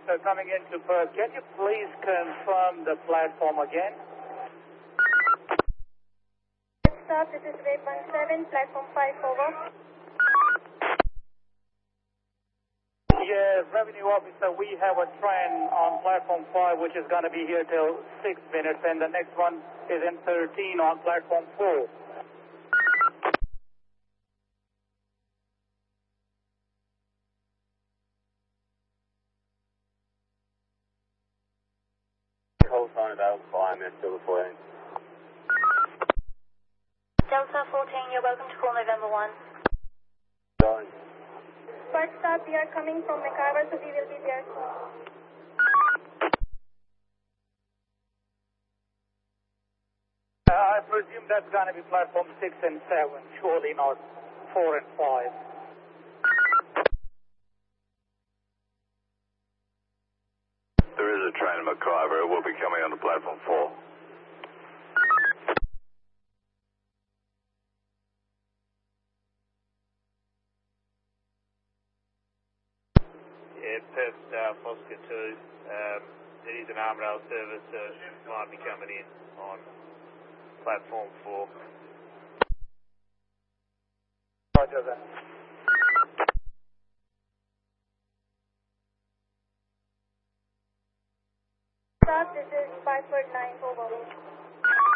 officer coming into Perth. Can you please confirm the platform again? Stop, this is Wave 17, platform 5, over. Yes, revenue officer, we have a train on platform 5 which is going to be here till 6 minutes, and the next one is in 13 on platform 4. Call sign available for IMS Delta 14. Delta 14, you're welcome to call November 1. Going. First stop, we are coming from McIver, so we will be there. I presume that's going to be platform 6 and 7, surely not 4 and 5. There is a train in McIver. It will be coming on to platform 4. Yeah, Perth Oscar 2. It is an arm rail service, so it might be coming in on platform 4. Roger that.